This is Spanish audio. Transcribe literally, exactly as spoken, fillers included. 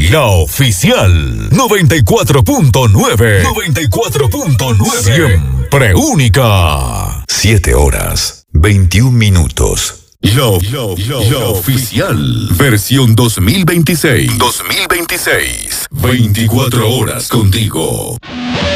la oficial. noventa y cuatro punto nueve. noventa y cuatro punto nueve. Siempre única. Siete horas, veintiún minutos. La, la, la, la oficial. Versión dos mil veintiséis. dos mil veintiséis. veinticuatro horas contigo.